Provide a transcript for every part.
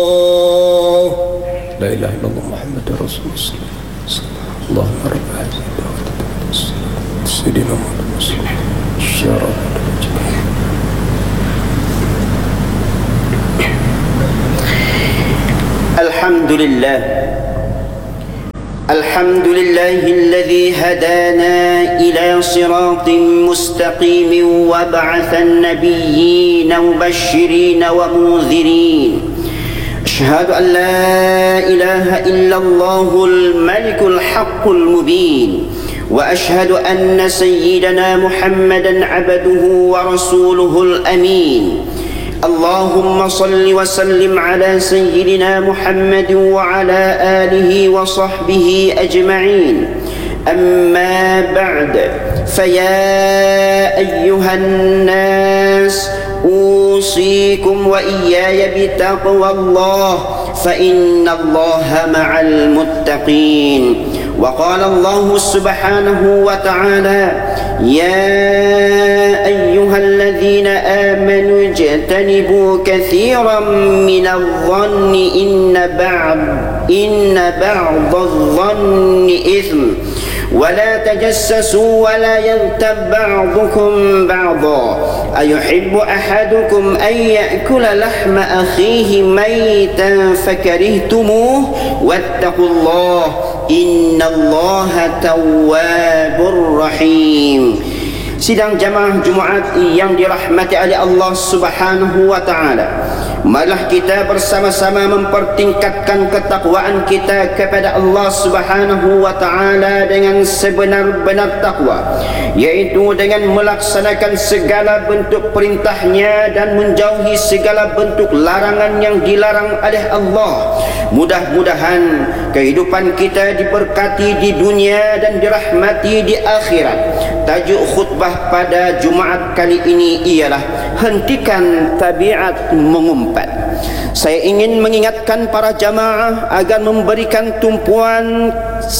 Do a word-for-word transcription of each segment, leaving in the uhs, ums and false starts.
La ilaha illallah Muhammadur Rasulullah. Allahumma rabb hadhihi ad-da'wati sayyidina Muhammad syaraf. Alhamdulillah. الحمد لله الذي هدانا إلى صراط مستقيم وبعث النبيين مبشرين ومنذرين. أشهد أن لا إله إلا الله الملك الحق المبين، وأشهد أن سيدنا محمدا عبده ورسوله الأمين. اللهم صل وسلم على سيدنا محمد وعلى آله وصحبه أجمعين. أما بعد، فيا أيها الناس أوصيكم وإياي بتقوى الله، فإن الله مع المتقين. وقال الله سبحانه وتعالى: يا أيها الذين آمنوا اجتنبوا كثيرا من الظن إن بعض إن بعض الظن إثم، ولا تجسسوا ولا يغتب بعضكم بعضا، أيحب أحدكم أن يأكل لحم أخيه ميتا فكرهتموه، واتقوا الله إن الله تواب رحيم. Sidang jamaah Jumaat yang dirahmati oleh Allah Subhanahu wa taala, marilah kita bersama-sama mempertingkatkan ketakwaan kita kepada Allah Subhanahu wa taala dengan sebenar-benar takwa, yaitu dengan melaksanakan segala bentuk perintahnya dan menjauhi segala bentuk larangan yang dilarang oleh Allah. Mudah-mudahan kehidupan kita diberkati di dunia dan dirahmati di akhirat. Tajuk khutbah pada Jumaat kali ini ialah hentikan tabiat mengumpat. Saya ingin mengingatkan para jamaah agar memberikan tumpuan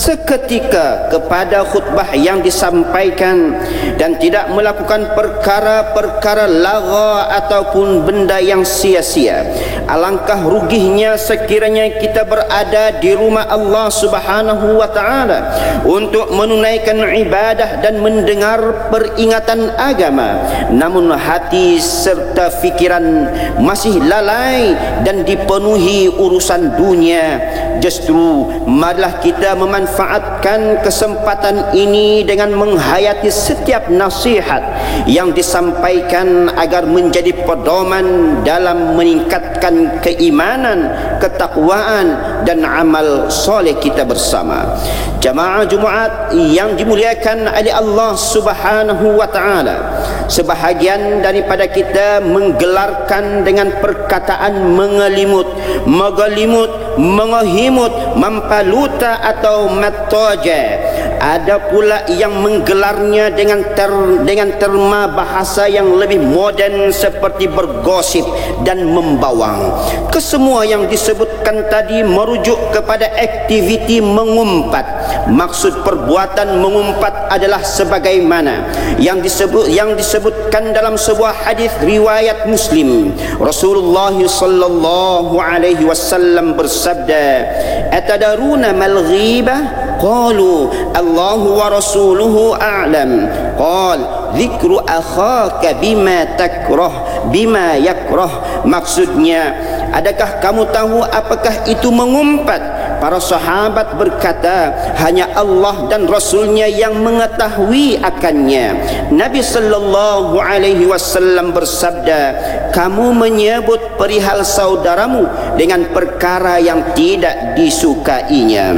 seketika kepada khutbah yang disampaikan dan tidak melakukan perkara-perkara lagha ataupun benda yang sia-sia. Alangkah ruginya sekiranya kita berada di rumah Allah Subhanahu wa taala untuk menunaikan ibadah dan mendengar peringatan agama, namun hati serta fikiran masih lalai dan dipenuhi urusan dunia. Justru marilah kita memanfaatkan kesempatan ini dengan menghayati setiap nasihat yang disampaikan agar menjadi pedoman dalam meningkatkan keimanan, ketakwaan dan amal soleh kita bersama. Jamaah Jumaat yang dimuliakan oleh Allah Subhanahu wa taala, sebahagian daripada kita menggelarkan dengan perkataan mengelimut, megelimut, mengehimut, mampaluta atau matoja. Ada pula yang menggelarnya dengan ter, dengan terma bahasa yang lebih moden seperti bergosip dan membawang. Kesemua yang disebutkan tadi merujuk kepada aktiviti mengumpat. Maksud perbuatan mengumpat adalah sebagaimana yang disebut yang disebutkan dalam sebuah hadis riwayat Muslim. Rasulullah sallallahu alaihi wasallam bersabda, "Atadaruna mal ghibah?" Qalu, "Allahu wa rasuluhu a'lam." Qal, "Dzikru akhaka bima takrah bima yakrah." Maksudnya, adakah kamu tahu apakah itu mengumpat? Para sahabat berkata, hanya Allah dan Rasulnya yang mengetahui akannya. Nabi sallallahu alaihi wasallam bersabda, kamu menyebut perihal saudaramu dengan perkara yang tidak disukainya.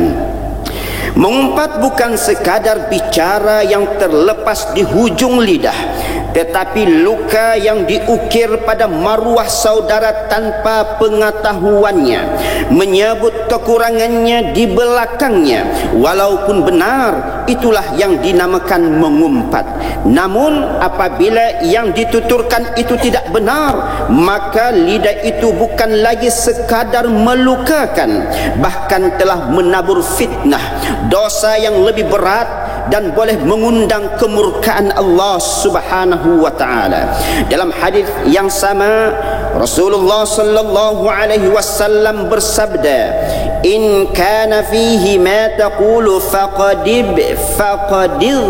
Mengumpat bukan sekadar bicara yang terlepas di hujung lidah, tetapi luka yang diukir pada maruah saudara tanpa pengetahuannya, menyebut kekurangannya di belakangnya walaupun benar, itulah yang dinamakan mengumpat. Namun apabila yang dituturkan itu tidak benar, maka lidah itu bukan lagi sekadar melukakan, bahkan telah menabur fitnah, dosa yang lebih berat dan boleh mengundang kemurkaan Allah Subhanahu wa taala. Dalam hadis yang sama, Rasulullah sallallahu alaihi wasallam bersabda, in kana fihi ma taqulu faqadib faqadir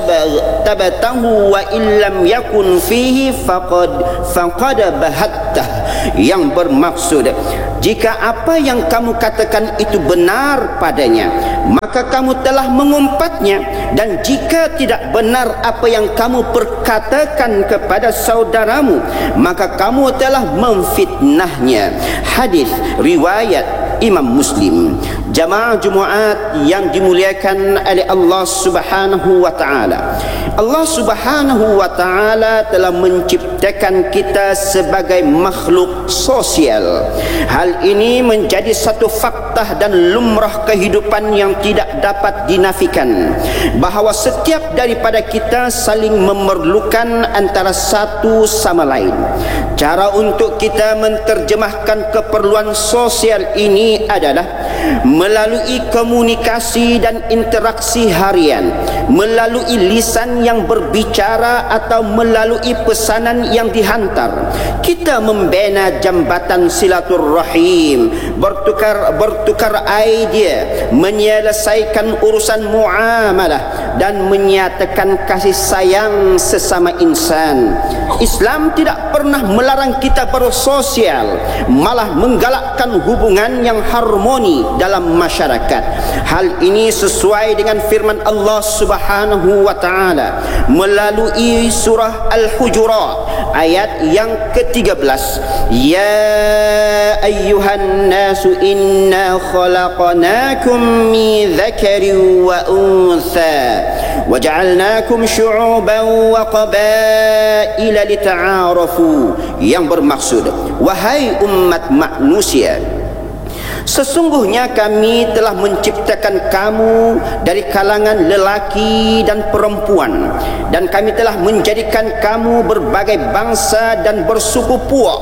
tabatahu wa illam yakun fihi faqad faqad bahattah, yang bermaksud jika apa yang kamu katakan itu benar padanya, maka kamu telah mengumpatnya, dan jika tidak benar apa yang kamu perkatakan kepada saudaramu, maka kamu telah memfitnahnya. Hadis riwayat Imam Muslim. Jamaah Jumaat yang dimuliakan oleh Allah Subhanahu wa taala. Allah Subhanahu wa taala telah menciptakan kita sebagai makhluk sosial. Hal ini menjadi satu fakta dan lumrah kehidupan yang tidak dapat dinafikan, bahawa setiap daripada kita saling memerlukan antara satu sama lain. Cara untuk kita menterjemahkan keperluan sosial ini adalah melalui komunikasi dan interaksi harian, melalui lisan yang berbicara atau melalui pesanan yang dihantar. Kita membina jambatan silaturrahim, bertukar bertukar idea, menyelesaikan urusan muamalah dan menyatakan kasih sayang sesama insan. Islam tidak pernah melarang kita bersosial, malah menggalakkan hubungan yang harmoni dalam masyarakat. Hal ini sesuai dengan firman Allah Subhanahu wa taala melalui surah Al-Hujurat ayat yang ketiga belas. Ya ayyuhan nasu inna khalaqnakum min dzakarin wa untha wa ja'alnakum syu'uban wa qabaila lita'arafu, yang bermaksud, wahai umat manusia, sesungguhnya kami telah menciptakan kamu dari kalangan lelaki dan perempuan, dan kami telah menjadikan kamu berbagai bangsa dan bersuku puak,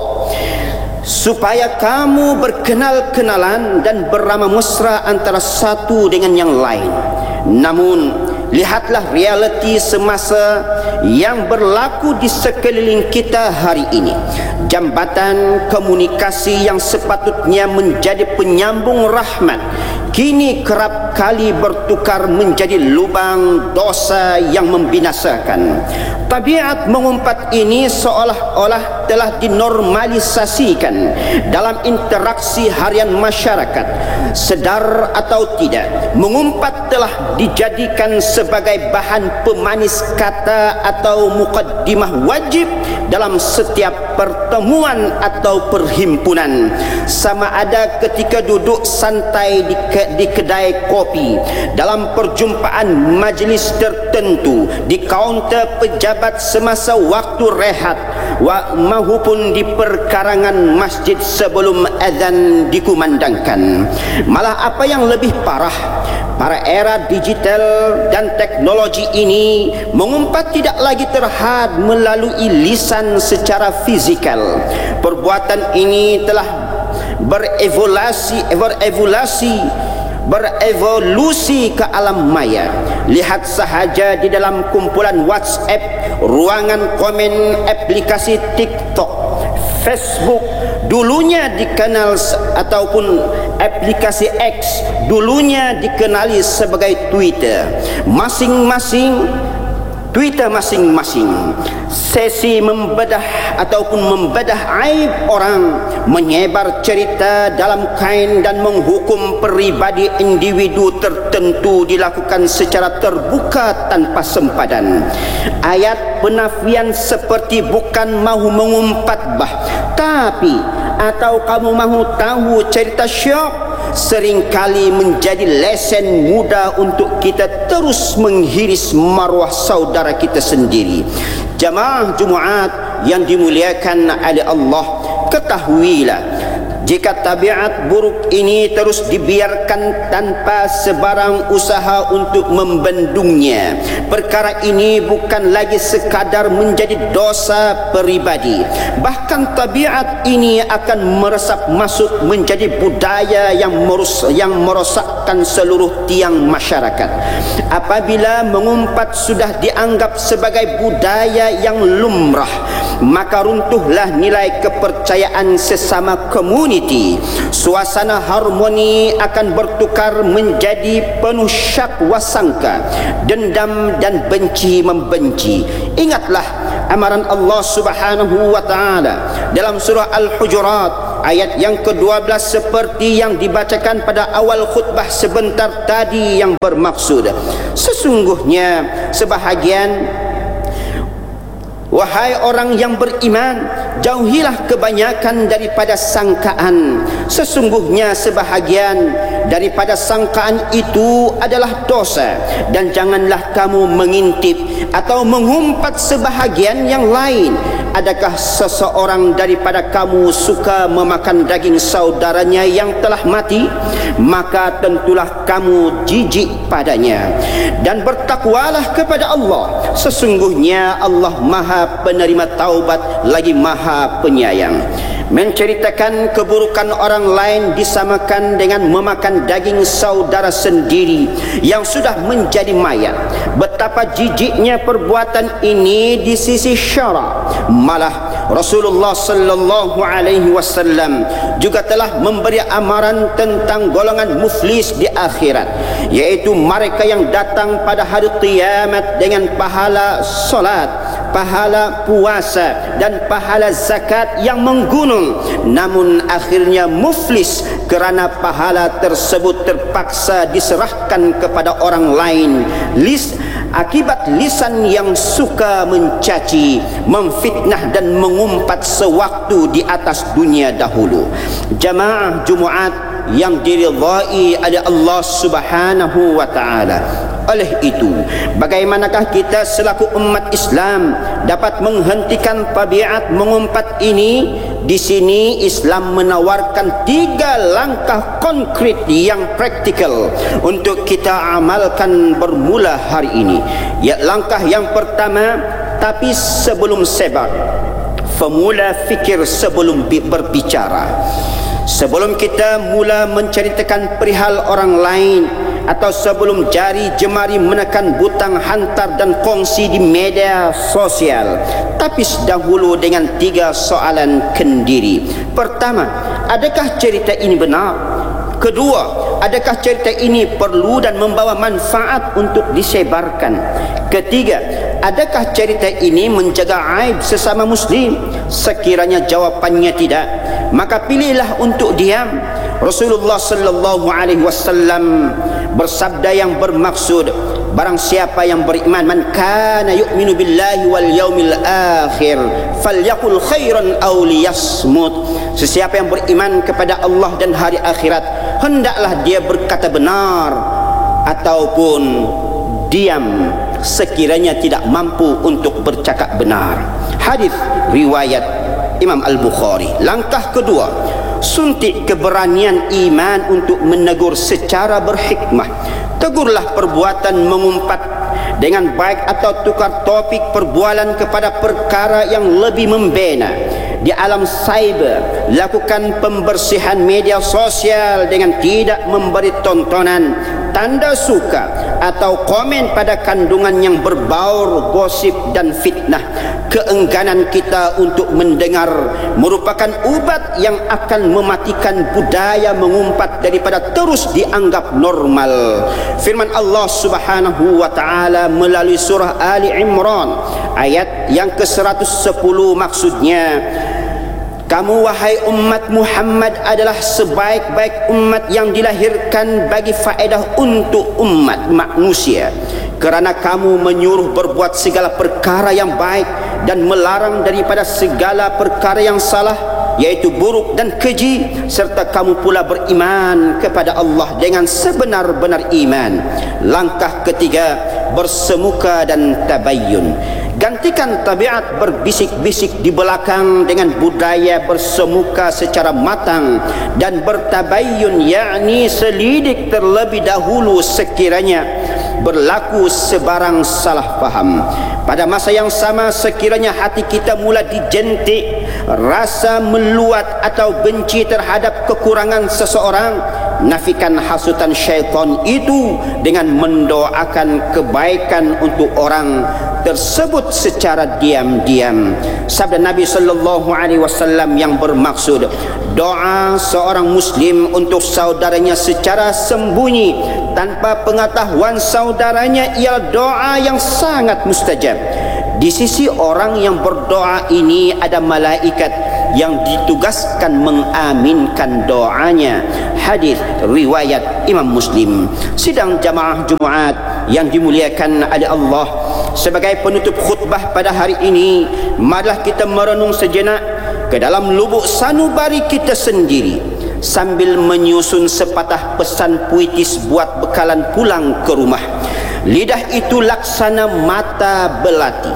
supaya kamu berkenal-kenalan dan beramah mesra antara satu dengan yang lain. Namun lihatlah realiti semasa yang berlaku di sekeliling kita hari ini. Jambatan komunikasi yang sepatutnya menjadi penyambung rahmat kini kerap kali bertukar menjadi lubang dosa yang membinasakan. Tabiat mengumpat ini seolah-olah telah dinormalisasikan dalam interaksi harian masyarakat. Sedar atau tidak, mengumpat telah dijadikan sebagai bahan pemanis kata atau mukaddimah wajib dalam setiap pertemuan atau perhimpunan, sama ada ketika duduk santai di, ke, di kedai kopi, dalam perjumpaan majlis tertentu, di kaunter pejabat semasa waktu rehat, wa maupun di perkarangan masjid sebelum azan dikumandangkan. Malah apa yang lebih parah, pada era digital dan teknologi ini, mengumpat tidak lagi terhad melalui lisan secara fizikal. Perbuatan ini telah berevolusi berevolusi berevolusi ke alam maya. Lihat sahaja di dalam kumpulan WhatsApp, ruangan komen aplikasi TikTok, Facebook, dulunya dikenal ataupun aplikasi X, dulunya dikenali sebagai Twitter. Masing-masing Twitter masing-masing sesi membedah ataupun membedah aib orang, menyebar cerita dalam kain dan menghukum peribadi individu tertentu dilakukan secara terbuka tanpa sempadan. Ayat penafian seperti bukan mahu mengumpat bah, tapi atau kamu mahu tahu cerita syok, seringkali menjadi lesen mudah untuk kita terus menghiris maruah saudara kita sendiri. Jamaah Jumaat yang dimuliakan oleh Allah, ketahuilah, jika tabiat buruk ini terus dibiarkan tanpa sebarang usaha untuk membendungnya, perkara ini bukan lagi sekadar menjadi dosa peribadi, bahkan tabiat ini akan meresap masuk menjadi budaya yang merus yang merosakkan seluruh tiang masyarakat. Apabila mengumpat sudah dianggap sebagai budaya yang lumrah, maka runtuhlah nilai kepercayaan sesama komuniti. Suasana harmoni akan bertukar menjadi penuh syak wasangka, dendam dan benci membenci. Ingatlah amaran Allah Subhanahu wa taala dalam surah Al-Hujurat ayat yang kedua belas seperti yang dibacakan pada awal khutbah sebentar tadi, yang bermaksud sesungguhnya sebahagian, wahai orang yang beriman, jauhilah kebanyakan daripada sangkaan. Sesungguhnya sebahagian daripada sangkaan itu adalah dosa, dan janganlah kamu mengintip atau mengumpat sebahagian yang lain. Adakah seseorang daripada kamu suka memakan daging saudaranya yang telah mati? Maka tentulah kamu jijik padanya. Dan bertakwalah kepada Allah. Sesungguhnya Allah Maha penerima taubat lagi Maha penyayang. Menceritakan keburukan orang lain disamakan dengan memakan daging saudara sendiri yang sudah menjadi mayat. Betapa jijiknya perbuatan ini di sisi syarak. Malah Rasulullah sallallahu alaihi wasallam juga telah memberi amaran tentang golongan muflis di akhirat, yaitu mereka yang datang pada hari kiamat dengan pahala solat, pahala puasa dan pahala zakat yang menggunung, namun akhirnya muflis kerana pahala tersebut terpaksa diserahkan kepada orang lain. Lis akibat lisan yang suka mencaci, memfitnah dan mengumpat sewaktu di atas dunia dahulu. Jamaah Jumaat yang diridhai oleh Allah Subhanahu wa taala. Oleh itu, bagaimanakah kita selaku umat Islam dapat menghentikan tabiat mengumpat ini? Di sini Islam menawarkan tiga langkah konkret yang praktikal untuk kita amalkan bermula hari ini. Ya, langkah yang pertama, tapi sebelum sebar, formula fikir sebelum berbicara. Sebelum kita mula menceritakan perihal orang lain, atau sebelum jari jemari menekan butang hantar dan kongsi di media sosial, tapi dahulu dengan tiga soalan kendiri. Pertama, adakah cerita ini benar? Kedua, adakah cerita ini perlu dan membawa manfaat untuk disebarkan? Ketiga, adakah cerita ini menjaga aib sesama muslim? Sekiranya jawapannya tidak, maka pilihlah untuk diam. Rasulullah sallallahu alaihi wasallam bersabda yang bermaksud, barang siapa yang beriman, man kana yu'minu billahi wal yaumil akhir falyaqul khairan aw liyasmut. Sesiapa yang beriman kepada Allah dan hari akhirat, hendaklah dia berkata benar ataupun diam sekiranya tidak mampu untuk bercakap benar. Hadis riwayat Imam Al-Bukhari. Langkah kedua, suntik keberanian iman untuk menegur secara berhikmah. Tegurlah perbuatan mengumpat dengan baik atau tukar topik perbualan kepada perkara yang lebih membina. Di alam cyber, lakukan pembersihan media sosial dengan tidak memberi tontonan, tanda suka atau komen pada kandungan yang berbaur gosip dan fitnah. Keengganan kita untuk mendengar merupakan ubat yang akan mematikan budaya mengumpat daripada terus dianggap normal. Firman Allah Subhanahu wa taala melalui surah Ali Imran ayat yang ke seratus sepuluh, maksudnya, kamu wahai umat Muhammad adalah sebaik-baik umat yang dilahirkan bagi faedah untuk umat manusia, kerana kamu menyuruh berbuat segala perkara yang baik dan melarang daripada segala perkara yang salah, yaitu buruk dan keji, serta kamu pula beriman kepada Allah dengan sebenar-benar iman. Langkah ketiga, bersemuka dan tabayyun. Gantikan tabiat berbisik-bisik di belakang dengan budaya bersemuka secara matang dan bertabayyun, yakni selidik terlebih dahulu sekiranya berlaku sebarang salah faham. Pada masa yang sama, sekiranya hati kita mula dijentik rasa meluat atau benci terhadap kekurangan seseorang, nafikan hasutan syaitan itu dengan mendoakan kebaikan untuk orang tersebut secara diam-diam. Sabda Nabi sallallahu alaihi wasallam yang bermaksud doa seorang muslim untuk saudaranya secara sembunyi tanpa pengetahuan saudaranya ialah doa yang sangat mustajab. Di sisi orang yang berdoa ini ada malaikat yang ditugaskan mengaminkan doanya. Hadis riwayat Imam Muslim. Sidang jamaah Jumaat yang dimuliakan oleh Allah, sebagai penutup khutbah pada hari ini, marilah kita merenung sejenak ke dalam lubuk sanubari kita sendiri sambil menyusun sepatah pesan puitis buat bekalan pulang ke rumah. Lidah itu laksana mata belati,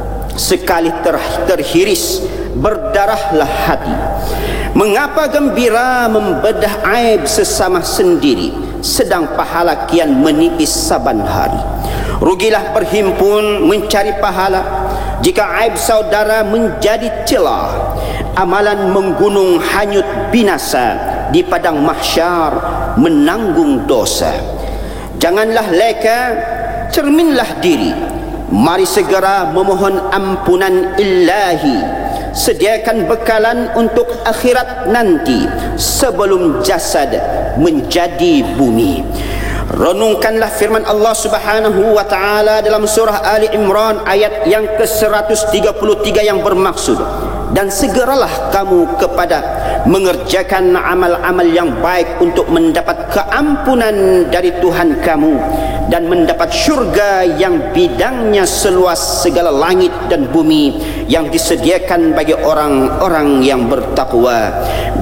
sekali ter, terhiris berdarahlah hati. Mengapa gembira membedah aib sesama sendiri, sedang pahala kian menipis saban hari. Rugilah berhimpun mencari pahala jika aib saudara menjadi celah. Amalan menggunung hanyut binasa, di padang mahsyar menanggung dosa. Janganlah leka, cerminlah diri. Mari segera memohon ampunan ilahi. Sediakan bekalan untuk akhirat nanti sebelum jasad menjadi bumi. Renungkanlah firman Allah Subhanahu wa taala dalam surah Ali Imran ayat yang ke seratus tiga puluh tiga yang bermaksud, dan segeralah kamu kepada mengerjakan amal-amal yang baik untuk mendapat keampunan dari Tuhan kamu dan mendapat syurga yang bidangnya seluas segala langit dan bumi yang disediakan bagi orang-orang yang bertakwa.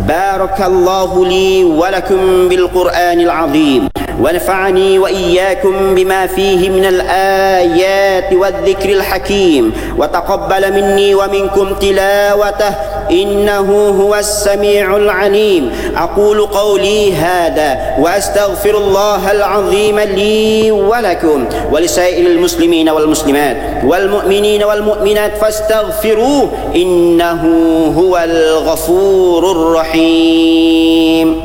Barakallahu li wa lakum bil Qur'anil azim wa nafa'ani wa iyyakum bima fihi minal ayati wadh-dhikril hakim wa taqabbala minni wa minkum tilawatahu innahu huwas sami'ul alim. Aqulu qawli hadha wa astaghfirullahal azim li wa lakum wa lisairil muslimina wal muslimat wal mu'minina wal mu'minat fastaghfiruhu innahu huwal ghafurur rahim.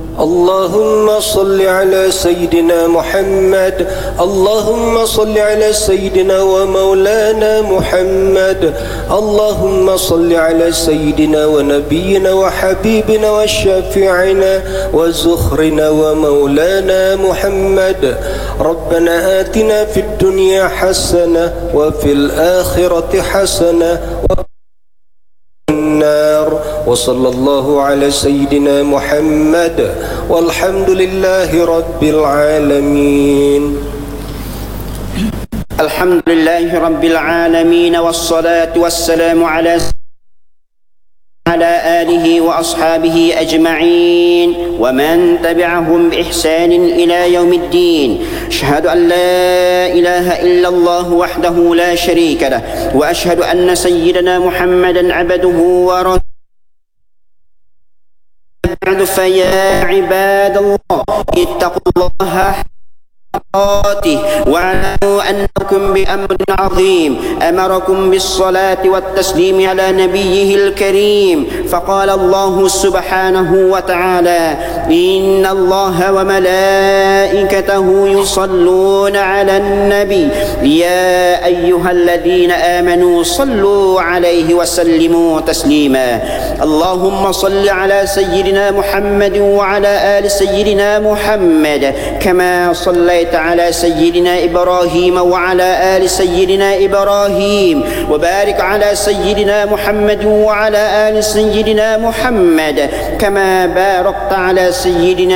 اللهم صل على سيدنا محمد اللهم صل على سيدنا ومولانا محمد اللهم صل على سيدنا ونبينا وحبيبنا وشفيعنا وزخرنا ومولانا محمد ربنا آتنا في الدنيا حسنة وفي الآخرة حسنة النار وصلى الله على سيدنا محمد والحمد لله رب العالمين. الحمد لله رب العالمين والصلاة والسلام على على آله وأصحابه أجمعين ومن تبعهم بإحسان إلى يوم الدين. أشهد أن لا إله إلا الله وحده لا شريك له وأشهد أن سيدنا محمدا عبده ورسوله. فيا عباد الله اتقوا الله واعلموا أنكم بأمر عظيم أمركم بالصلاة والتسليم على نبيه الكريم. فقال الله سبحانه وتعالى إن الله وملائكته يصلون على النبي يا أيها الذين آمنوا صلوا عليه وسلموا تسليما. اللهم صل على سيدنا محمد وعلى آل سيدنا محمد كما صليت على سيدنا إبراهيم وعلى آل سيدنا إبراهيم وبارك على سيدنا محمد وعلى آل سيدنا محمد كما باركت على سيدنا